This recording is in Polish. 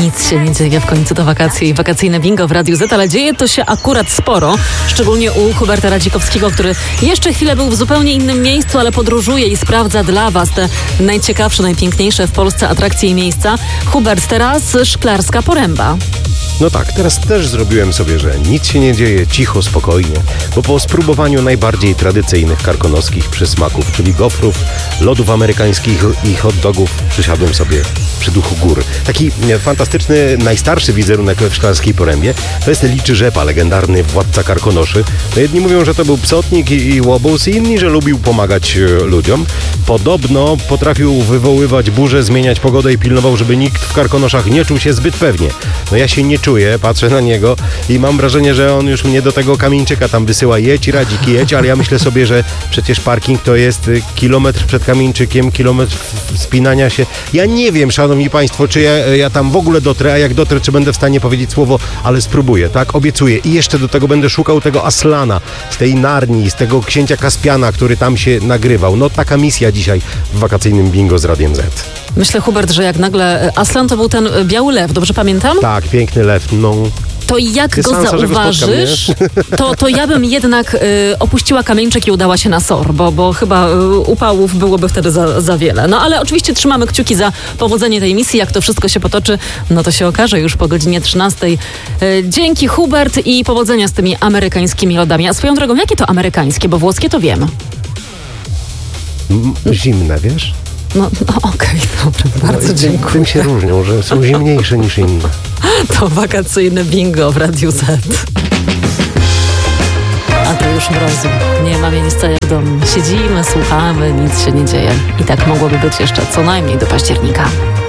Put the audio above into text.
Nic się nie dzieje, w końcu to wakacje i wakacyjne bingo w Radiu Z, ale dzieje to się akurat sporo, szczególnie u Huberta Radzikowskiego, który jeszcze chwilę był w zupełnie innym miejscu, ale podróżuje i sprawdza dla Was te najciekawsze, najpiękniejsze w Polsce atrakcje i miejsca. Hubert, teraz Szklarska Poręba. No tak, teraz też zrobiłem sobie, że nic się nie dzieje, cicho, spokojnie, bo po spróbowaniu najbardziej tradycyjnych karkonoskich przysmaków, czyli gofrów, lodów amerykańskich i hot dogów, przysiadłem sobie przy duchu gór. Taki fantastyczny, najstarszy wizerunek w Szklarskiej Porębie to jest Liczy Rzepa, legendarny władca karkonoszy. No jedni mówią, że to był psotnik i łobuz, inni, że lubił pomagać ludziom. Podobno potrafił wywoływać burze, zmieniać pogodę i pilnował, żeby nikt w Karkonoszach nie czuł się zbyt pewnie. No ja się nie czuję, patrzę na niego i mam wrażenie, że on już mnie do tego Kamieńczyka tam wysyła: jedź Radzik, jedź, ale ja myślę sobie, że przecież parking to jest kilometr przed Kamieńczykiem, kilometr wspinania się. Ja nie wiem, szanowni państwo, czy ja tam w ogóle dotrę, a jak dotrę, czy będę w stanie powiedzieć słowo, ale spróbuję, tak? Obiecuję. I jeszcze do tego będę szukał tego Aslana z tej Narni, z tego księcia Kaspiana, który tam się nagrywał. No taka misja dzisiaj w wakacyjnym bingo z Radiem Z. Myślę, Hubert, że jak nagle Aslan to był ten biały lew, dobrze pamiętam? Tak, piękny lew, no. To jak Ty go szansa, że go zauważysz, spotkam, to ja bym jednak opuściła Kamieńczek i udała się na SOR, bo chyba upałów byłoby wtedy za wiele. No ale oczywiście trzymamy kciuki za powodzenie tej misji. Jak to wszystko się potoczy, no to się okaże już po godzinie 13. Dzięki, Hubert, i powodzenia z tymi amerykańskimi lodami. A swoją drogą, jakie to amerykańskie? Bo włoskie to wiem. Zimne, wiesz? No okej, dobra, bardzo dziękuję. Tym się różnią, że są zimniejsze niż inne. To wakacyjne bingo w Radiu Z. A to już mrozu. Nie ma miejsca jak dom. Siedzimy, słuchamy, nic się nie dzieje. I tak mogłoby być jeszcze co najmniej do października.